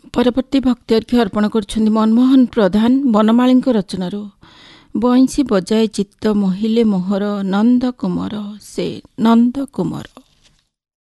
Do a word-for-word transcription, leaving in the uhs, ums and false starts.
ପରବର୍ତ୍ତୀ ଭକ୍ତି ଅର୍ଘ୍ୟ ଅର୍ପଣ କରୁଛନ୍ତି ମନମୋହନ ପ୍ରଧାନ ବନମାଳୀଙ୍କ ରଚନାରୁ। ବଇଁଶୀ ବଜାଏ ଚିତ୍ତ ମୋହିଲେ ମୋହର ନନ୍ଦ କୁମର ସେ ନନ୍ଦ କୁମର।